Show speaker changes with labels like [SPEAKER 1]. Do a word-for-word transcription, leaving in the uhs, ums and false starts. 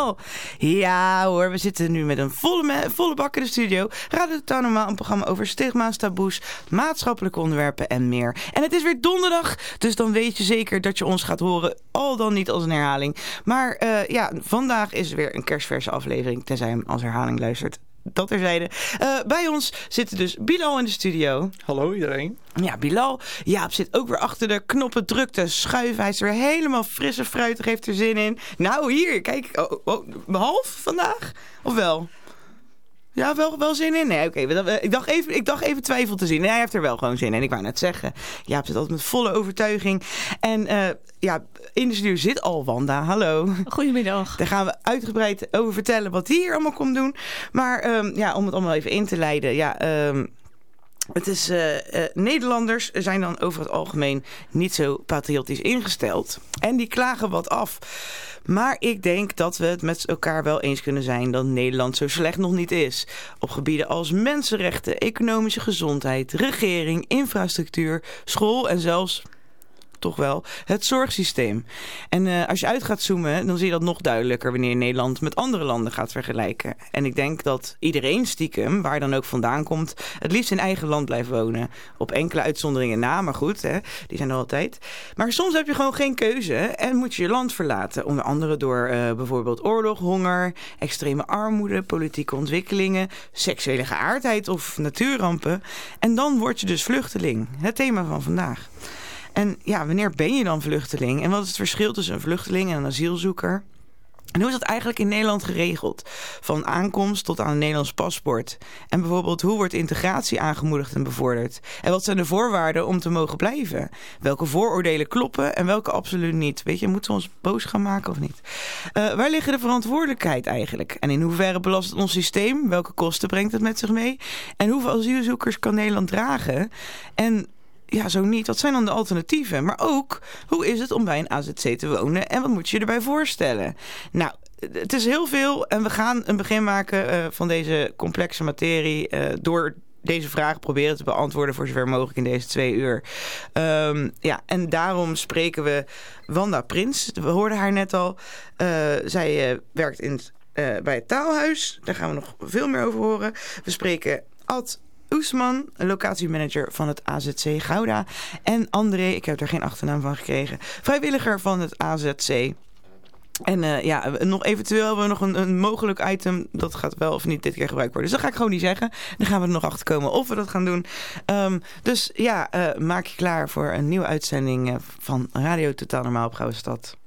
[SPEAKER 1] Normaal. Ja hoor, we zitten nu met een volle, me- volle bak in de studio. Radio Totaal Normaal, een programma over stigma's, taboes, maatschappelijke onderwerpen en meer. En het is weer donderdag, dus dan weet je zeker dat je ons gaat horen, al dan niet als een herhaling. Maar uh, ja, vandaag is er weer een kerstverse aflevering, tenzij je hem als herhaling luistert. Dat terzijde. Uh, bij ons zit dus Bilal in de studio.
[SPEAKER 2] Hallo iedereen.
[SPEAKER 1] Ja, Bilal. Jaap zit ook weer achter de knoppen druk te schuiven. Hij is weer helemaal fris en fruitig, heeft er zin in. Nou, hier, kijk. Oh, oh, half vandaag? Of wel? Ja, wel, wel zin in? Nee, oké. Okay. Ik, dacht even, ik dacht even twijfel te zien. Nee, hij heeft er wel gewoon zin in. Ik wou net zeggen. Jaap zit altijd met volle overtuiging. En uh, ja, in de studio zit al Wanda. Hallo.
[SPEAKER 3] Goedemiddag.
[SPEAKER 1] Daar gaan we uitgebreid over vertellen wat hij hier allemaal komt doen. Maar um, ja, om het allemaal even in te leiden. Ja, um, het is, uh, uh, Nederlanders zijn dan over het algemeen niet zo patriotisch ingesteld. En die klagen wat af. Maar ik denk dat we het met elkaar wel eens kunnen zijn dat Nederland zo slecht nog niet is. Op gebieden als mensenrechten, economische gezondheid, regering, infrastructuur, school en zelfs toch wel het zorgsysteem. En uh, als je uit gaat zoomen, dan zie je dat nog duidelijker wanneer je Nederland met andere landen gaat vergelijken. En ik denk dat iedereen stiekem, waar dan ook vandaan komt, het liefst in eigen land blijft wonen. Op enkele uitzonderingen na, maar goed, hè, die zijn er altijd. Maar soms heb je gewoon geen keuze en moet je je land verlaten. Onder andere door uh, bijvoorbeeld oorlog, honger, extreme armoede, politieke ontwikkelingen, seksuele geaardheid of natuurrampen. En dan word je dus vluchteling. Het thema van vandaag. En ja, wanneer ben je dan vluchteling? En wat is het verschil tussen een vluchteling en een asielzoeker? En hoe is dat eigenlijk in Nederland geregeld? Van aankomst tot aan een Nederlands paspoort. En bijvoorbeeld, hoe wordt integratie aangemoedigd en bevorderd? En wat zijn de voorwaarden om te mogen blijven? Welke vooroordelen kloppen en welke absoluut niet? Weet je, moeten we ons boos gaan maken of niet? Uh, waar liggen de verantwoordelijkheid eigenlijk? En in hoeverre belast het ons systeem? Welke kosten brengt het met zich mee? En hoeveel asielzoekers kan Nederland dragen? En ja, zo niet. Wat zijn dan de alternatieven? Maar ook, hoe is het om bij een A Z C te wonen? En wat moet je je erbij voorstellen? Nou, het is heel veel. En we gaan een begin maken uh, van deze complexe materie uh, door deze vragen proberen te beantwoorden voor zover mogelijk in deze twee uur. Um, ja, en daarom spreken we Wanda Prins. We hoorden haar net al. Uh, zij uh, werkt in, uh, bij het Taalhuis. Daar gaan we nog veel meer over horen. We spreken Ad Oesman, locatiemanager van het A Z C Gouda. En André, ik heb er geen achternaam van gekregen, vrijwilliger van het A Z C. En uh, ja, nog eventueel hebben we nog een, een mogelijk item. Dat gaat wel of niet dit keer gebruikt worden. Dus dat ga ik gewoon niet zeggen. Dan gaan we er nog achter komen of we dat gaan doen. Um, dus ja, uh, maak je klaar voor een nieuwe uitzending uh, van Radio Totaal Normaal op Gouden Stad.